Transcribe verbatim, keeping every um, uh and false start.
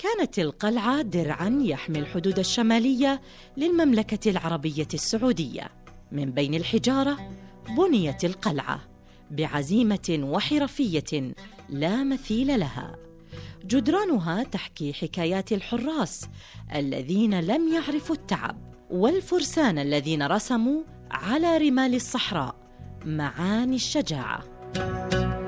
كانت القلعة درعاً يحمي الحدود الشمالية للمملكة العربية السعودية. من بين الحجارة بنيت القلعة بعزيمة وحرفية لا مثيل لها. جدرانها تحكي حكايات الحراس الذين لم يعرفوا التعب، والفرسان الذين رسموا على رمال الصحراء معاني الشجاعة.